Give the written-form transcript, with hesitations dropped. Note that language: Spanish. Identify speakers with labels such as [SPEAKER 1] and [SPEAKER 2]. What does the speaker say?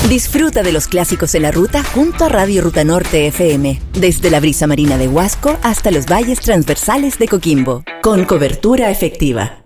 [SPEAKER 1] Disfruta de los clásicos en la ruta junto a Radio Ruta Norte FM, desde la brisa marina de Huasco hasta los valles transversales de Coquimbo, con cobertura efectiva.